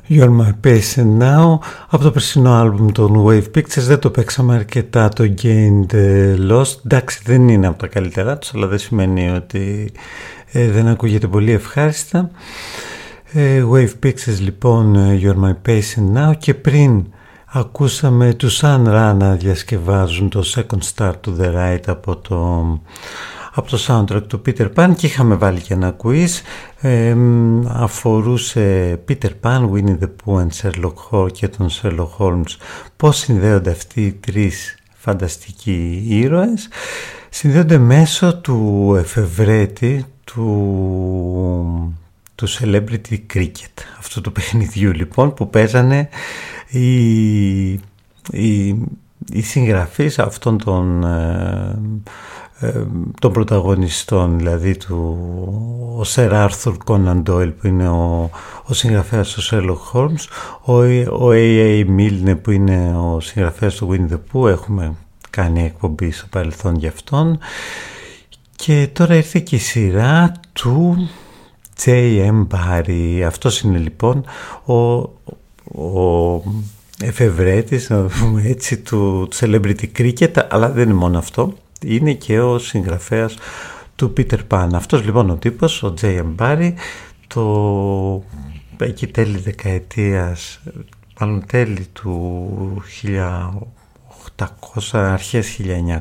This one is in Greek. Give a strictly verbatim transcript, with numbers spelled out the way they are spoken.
You're My Patient Now από το περσινό άλμπουμ των Wave Pictures. Δεν το παίξαμε αρκετά το Gained Lost. Εντάξει, δεν είναι από τα καλύτερά τους, αλλά δεν σημαίνει ότι ε, δεν ακούγεται πολύ ευχάριστα. ε, Wave Pictures λοιπόν, You're My Patient Now. Και πριν ακούσαμε του Sun Ra να διασκευάζουν το Second Star to the Right από το από το soundtrack του Peter Pan, και είχαμε βάλει και ένα quiz. ε, αφορούσε Peter Pan, Winnie the Pooh and Sherlock Holmes και τον Sherlock Holmes. Πώς συνδέονται αυτοί οι τρεις φανταστικοί ήρωες? Συνδέονται μέσω του εφευρέτη του, του Celebrity Cricket, αυτού του παιχνιδιού λοιπόν που παίζανε οι, οι, οι συγγραφείς αυτών των ε, των πρωταγωνιστών, δηλαδή του ο Sir Arthur Conan Doyle που είναι ο, ο συγγραφέας του Sherlock Holmes, ο, ο έι έι Milne που είναι ο συγγραφέας του Winnie the Pooh. Έχουμε κάνει εκπομπή στο παρελθόν για αυτόν. Και τώρα ήρθε και η σειρά του τζέι εμ Barrie. Αυτός είναι λοιπόν ο, ο εφευρέτης, να πούμε έτσι, του Celebrity Cricket, αλλά δεν είναι μόνο αυτό. Είναι και ο συγγραφέας του Peter Pan. Αυτός λοιπόν ο τύπος, ο τζέι εμ Barrie, το εκεί τέλη δεκαετίας, μάλλον τέλη του χίλια οκτακόσια, αρχές χίλια